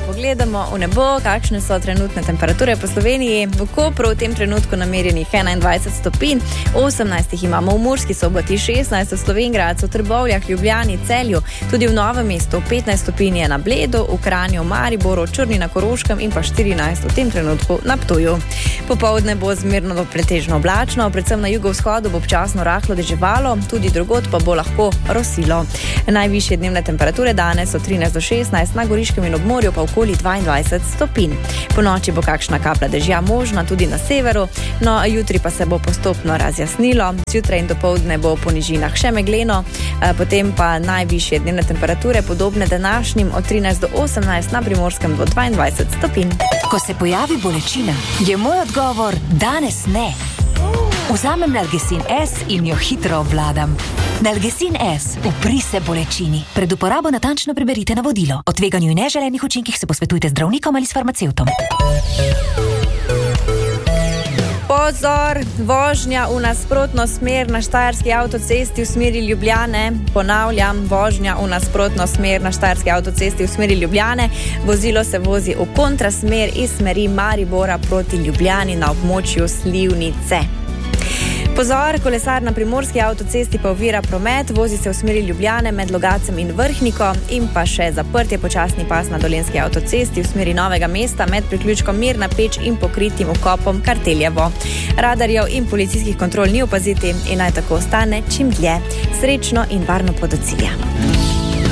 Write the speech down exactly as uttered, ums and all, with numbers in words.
pogledamo v nebo, kakšne so trenutne temperature po Sloveniji. V Kopru v tem trenutku namerjenih enaindvajset stopinj, osemnajst jih imamo v Murski Soboti, šestnajst v Slovenj Gradcu, Trbovljah, Ljubljani, Celju, tudi v Novem mestu petnajst stopinj je na Bledu, v Kranju, Mariboru, Črni na Koroškem in pa štirinajst v tem trenutku na Ptuju. Popoldne bo zmerno do pretežno oblačno, predvsem na jugovzhodu bo občasno rahlo deževalo, tudi drugod pa bo lahko rosilo. Najvišje dnevne temperature danes so trinajst do šestnajst, na Goriškem in obmorju pa okoli dvaindvajset stopinj. Po noči bo kakšna kaplja dežja možna tudi na severu, no jutri pa se bo postopno razjasnilo. Zjutraj in dopoldne bo po nižinah še megleno, potem pa najvišje dnevne temperature podobne današnjim od trinajst do osemnajst, na Primorskem do dvaindvajset stopinj. Ko se pojavi bolečina, je moj odgovor danes ne. Vzamem Nalgecin S in jo hitro obvladam. Nalgecin S, upri se bolečini. Pred uporabo natančno preberite navodilo. O tveganju in neželenih učinkih se posvetujte z zdravnikom ali s farmacevtom. Pozor, vožnja v nasprotno smer na Štajerski avtocesti v smeri Ljubljane. Ponavljam, vožnja v nasprotno smer na Štajerski avtocesti v smeri Ljubljane. Vozilo se vozi v kontrasmer iz smeri Maribora proti Ljubljani na območju Slivnice. Pozor, kolesar na Primorski avtocesti pa ovira promet, vozi se v smeri Ljubljane med Logacem in Vrhniko in pa še zaprtje počasni pas na Dolenjski avtocesti v smeri Novega mesta med priključkom Mirna Peč in pokritim vkopom Karteljevo. Radarjev in policijskih kontrol ni opaziti in naj tako ostane čim dlje. Srečno in varno pot do cilja.